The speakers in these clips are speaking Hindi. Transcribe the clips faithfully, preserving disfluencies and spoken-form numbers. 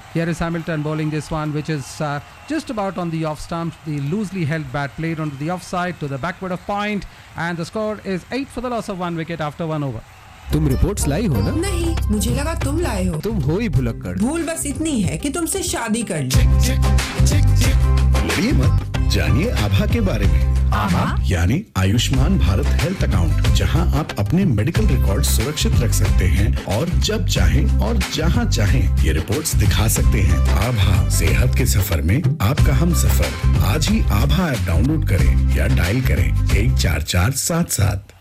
Here is Hamilton bowling this one, which is uh, just about on the off stump. The loosely held bat played onto the offside to the backward of point, and the score is eight for the loss of one wicket after one over. तुम रिपोर्ट्स लाई हो ना? नहीं, मुझे लगा तुम लाए हो। तुम हो ही भुलक्कड़। भूल बस इतनी है कि तुमसे शादी कर ली। लड़िए मत, जानिए आभा के बारे में। आभा यानी आयुष्मान भारत हेल्थ अकाउंट, जहां आप अपने मेडिकल रिकॉर्ड सुरक्षित रख सकते हैं और जब चाहें और जहां चाहें ये रिपोर्ट्स दिखा सकते हैं। आभा, सेहत के सफर में आपका हम सफर। आज ही आभा ऐप डाउनलोड करें या डायल करें एक चार चार सात सात।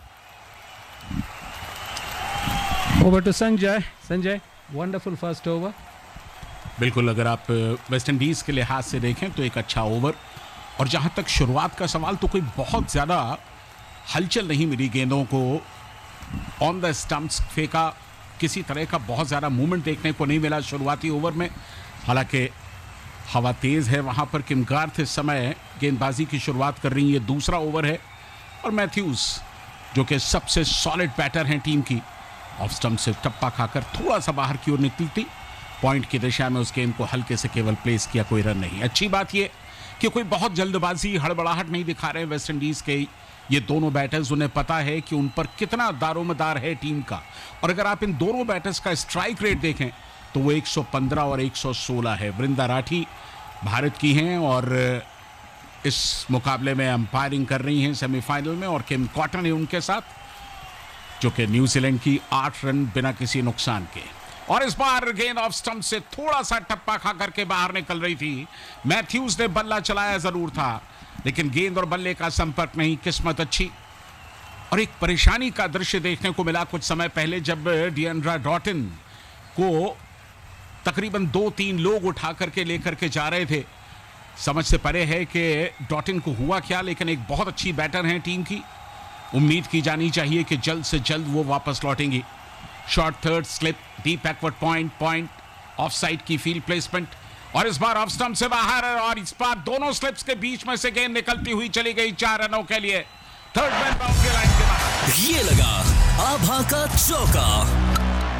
Over to Sanjay. Sanjay, wonderful first over. बिल्कुल, अगर आप वेस्ट इंडीज़ के लिहाज से देखें तो एक अच्छा ओवर, और जहाँ तक शुरुआत का सवाल तो कोई बहुत ज़्यादा हलचल नहीं मिली गेंदों को ऑन द स्टंप्स फेंका, किसी तरह का बहुत ज़्यादा मूवमेंट देखने को नहीं मिला शुरुआती ओवर में। हालांकि हवा तेज़ है वहाँ पर। किम गार्थ इस समय गेंदबाजी की शुरुआत कर रही है, ये दूसरा ओवर है, और मैथ्यूज़ जो कि सबसे सॉलिड बैटर हैं टीम की, ऑफ स्टंप से टप्पा खाकर थोड़ा सा बाहर की ओर निकली थी पॉइंट की दिशा में, उस गेंद को हल्के से केवल प्लेस किया, कोई रन नहीं। अच्छी बात ये कि कोई बहुत जल्दबाजी हड़बड़ाहट नहीं दिखा रहे वेस्ट इंडीज़ के ये दोनों बैटर्स। उन्हें पता है कि उन पर कितना दारोमदार है टीम का, और अगर आप इन दोनों बैटर्स का स्ट्राइक रेट देखें तो वो एक सौ पंद्रह और एक सौ सोलह है। वृंदा राठी भारत की हैं और इस मुकाबले में अंपायरिंग कर रही हैं सेमीफाइनल में, और किम कॉटन है उनके साथ, जो कि न्यूजीलैंड की आठ रन बिना किसी नुकसान के। और इस बार गेंद ऑफ स्टंप से थोड़ा सा टप्पा खा करके बाहर निकल रही थी। मैथ्यूज ने बल्ला चलाया जरूर था, लेकिन गेंद और बल्ले का संपर्क नहीं। किस्मत अच्छी। और एक परेशानी का दृश्य देखने को मिला कुछ समय पहले, जब डिएंड्रा डॉटन को तकरीबन दो तीन लोग उठा करके लेकर के जा रहे थे। समझ से परे है कि डॉटन को हुआ क्या, लेकिन एक बहुत अच्छी बैटर हैं टीम की। उम्मीद की जानी चाहिए कि जल्द से जल्द वो वापस लौटेंगी। Short third slip, deep backward point, point of side की फील्ड प्लेसमेंट, और इस बार ऑफ स्टंप से बाहर, और इस बार दोनों स्लिप्स के बीच में से गेंद निकलती हुई चली गई चार रनों के लिए। थर्ड मैन बाउंड्री लाइन के बाहर। ये लगा आभा का चौका।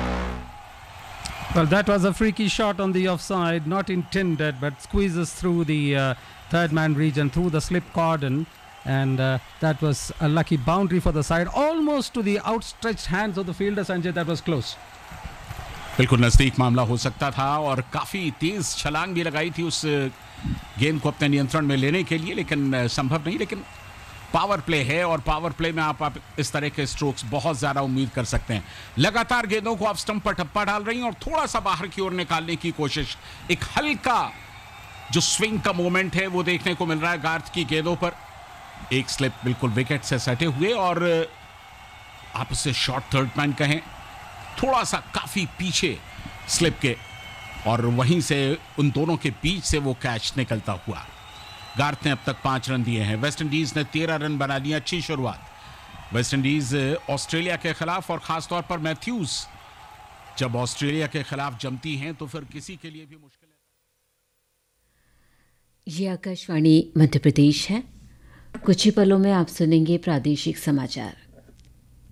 Well, that was a freaky shot on the offside, not intended, but squeezes through the uh, third man region, through the slip cordon. And uh, that was a lucky boundary for the side, almost to the outstretched hands of the fielder. Sanjay, that was close. बिल्कुल नजदीक मामला हो सकता था, और काफी तेज छलांग भी लगाई थी उस गेंद को अपने नियंत्रण में लेने के लिए, लेकिन संभव नहीं। लेकिन पावर प्ले है, और पावर प्ले में आप, आप इस तरह के स्ट्रोक्स बहुत ज्यादा उम्मीद कर सकते हैं। लगातार गेंदों को ऑफ स्टंप पर टप्पा डाल रही हैं और थोड़ा सा बाहर की ओर निकालने की कोशिश। एक हल्का जो स्विंग का मोमेंट है वो देखने को मिल रहा है गार्थ की गेंदों पर। एक स्लिप बिल्कुल विकेट से सटे हुए, और आप उसे शॉर्ट थर्ड मैन कहें, थोड़ा सा काफी पीछे स्लिप के, और वहीं से उन दोनों के बीच से वो कैच निकलता हुआ। गार्थ ने अब तक पांच रन दिए हैं। वेस्ट इंडीज ने तेरह रन बना लिए। अच्छी शुरुआत वेस्ट इंडीज ऑस्ट्रेलिया के खिलाफ, और खासतौर पर मैथ्यूज जब ऑस्ट्रेलिया के खिलाफ जमती हैं तो फिर किसी के लिए भी मुश्किल है। ये आकाशवाणी मध्य प्रदेश है। कुछ ही पलों में आप सुनेंगे प्रादेशिक समाचार।